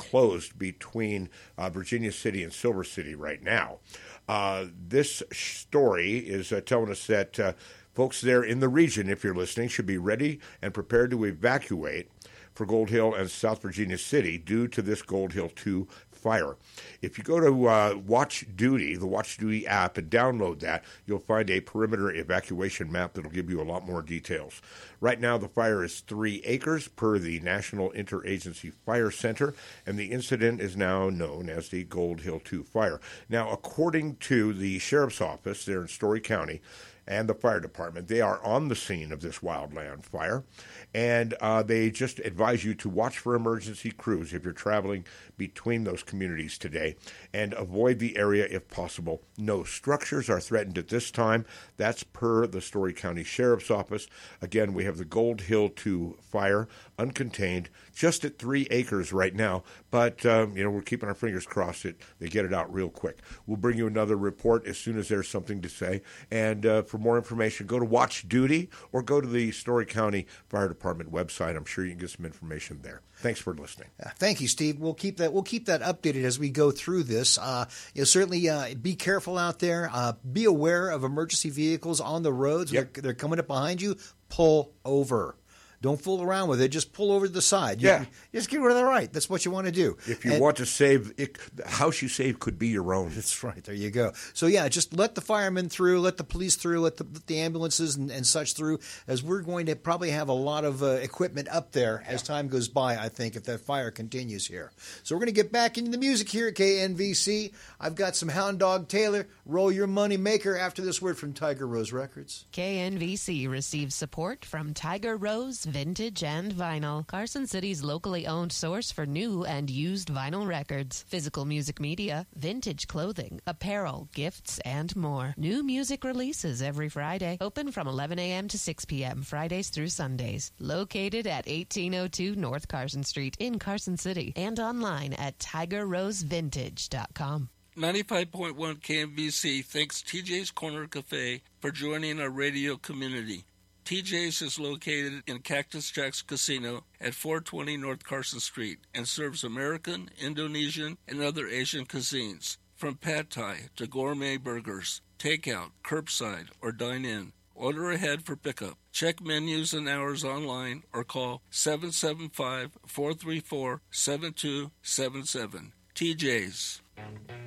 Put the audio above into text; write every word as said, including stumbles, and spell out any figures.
closed between uh, Virginia City and Silver City right now. Uh, this story is uh, telling us that uh, folks there in the region, if you're listening, should be ready and prepared to evacuate for Gold Hill and South Virginia City due to this Gold Hill two fire. If you go to uh, Watch Duty, the Watch Duty app, and download that, you'll find a perimeter evacuation map that'll give you a lot more details. Right now, the fire is three acres per the National Interagency Fire Center, and the incident is now known as the Gold Hill two fire. Now, according to the Sheriff's Office there in Story County, and the fire department, they are on the scene of this wildland fire, and uh, they just advise you to watch for emergency crews if you're traveling between those communities today, and avoid the area if possible. No structures are threatened at this time. That's per the Story County Sheriff's Office. Again, we have the Gold Hill two fire, uncontained, just at three acres right now, but um, you know, we're keeping our fingers crossed that they get it out real quick. We'll bring you another report as soon as there's something to say, and uh, for more information, go to Watch Duty or go to the Story County Fire Department website. I'm sure you can get some information there. Thanks for listening. Uh, thank you, Steve. We'll keep that. We'll keep that updated as we go through this. Uh, you know, certainly uh, be careful out there. Uh, be aware of emergency vehicles on the roads. Yep. They're, they're coming up behind you. Pull over. Don't fool around with it. Just pull over to the side. You, Yeah. Just get rid of the right. That's what you want to do. If you and, want to save, it, the house you save could be your own. That's right. There you go. So, yeah, just let the firemen through, let the police through, let the, let the ambulances and, and such through, as we're going to probably have a lot of uh, equipment up there as time goes by, I think, if that fire continues here. So we're going to get back into the music here at K N V C. I've got some Hound Dog Taylor, Roll Your Money Maker, after this word from Tiger Rose Records. K N V C receives support from Tiger Rose Vintage and Vinyl, Carson City's locally owned source for new and used vinyl records, physical music media, vintage clothing, apparel, gifts, and more. New music releases every Friday. Open from eleven a.m. to six p.m. Fridays through Sundays. Located at eighteen oh two North Carson Street in Carson City, and online at tiger rose vintage dot com. ninety-five point one K M V C thanks T J's Corner Cafe for joining our radio community. T J's is located in Cactus Jack's Casino at four twenty North Carson Street and serves American, Indonesian, and other Asian cuisines, from pad thai to gourmet burgers, takeout, curbside, or dine-in. Order ahead for pickup. Check menus and hours online or call seven seven five, four three four, seven two seven seven. T J's.